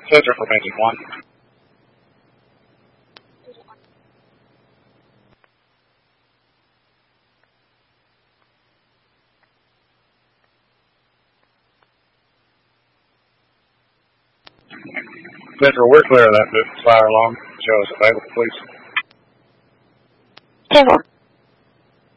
Cedric for Basic 1. Central, we're clear of that fire alarm. Show us available, please.